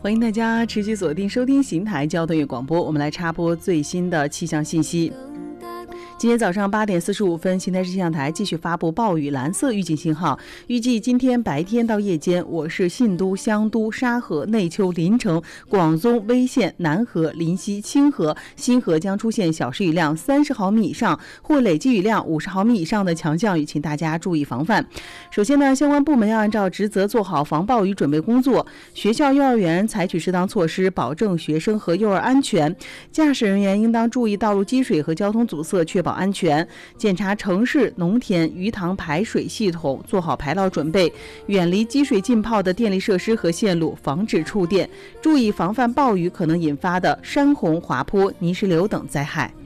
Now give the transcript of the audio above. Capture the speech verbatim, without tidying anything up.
欢迎大家持续锁定收听邢台交通与广播，我们来插播最新的气象信息。今天早上八点四十五分，邢台市气象台继续发布暴雨蓝色预警信号。预计今天白天到夜间，我市信都、香都、沙河、内丘、临城、广宗、威县、南河、临溪、清河、新河将出现小时雨量三十毫米以上或累计雨量五十毫米以上的强降雨，请大家注意防范。首先呢，相关部门要按照职责做好防暴雨准备工作，学校、幼儿园采取适当措施，保证学生和幼儿安全。驾驶人员应当注意道路积水和交通阻塞，确保安全，检查城市、农田、鱼塘排水系统，做好排涝准备，远离积水浸泡的电力设施和线路，防止触电，注意防范暴雨可能引发的山洪、滑坡、泥石流等灾害。